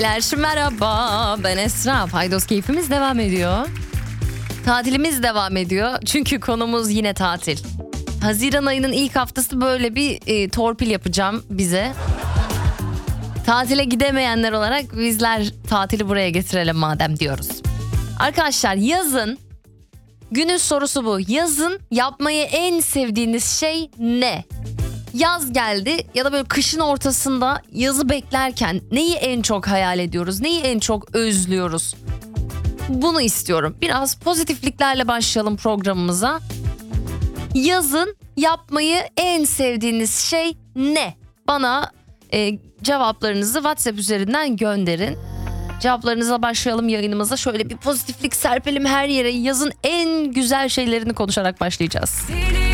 Merhaba, ben Esra. Paydos keyfimiz devam ediyor. Tatilimiz devam ediyor. Çünkü konumuz yine tatil. Haziran ayının ilk haftası böyle bir torpil yapacağım bize. Tatile gidemeyenler olarak bizler tatili buraya getirelim madem diyoruz. Arkadaşlar, yazın günün sorusu bu. Yazın yapmayı en sevdiğiniz şey ne? Yaz geldi ya da böyle kışın ortasında yazı beklerken neyi en çok hayal ediyoruz? Neyi en çok özlüyoruz? Bunu istiyorum. Biraz pozitifliklerle başlayalım programımıza. Yazın yapmayı en sevdiğiniz şey ne? Bana cevaplarınızı WhatsApp üzerinden gönderin. Cevaplarınıza başlayalım yayınımıza. Şöyle bir pozitiflik serpelim her yere. Yazın en güzel şeylerini konuşarak başlayacağız.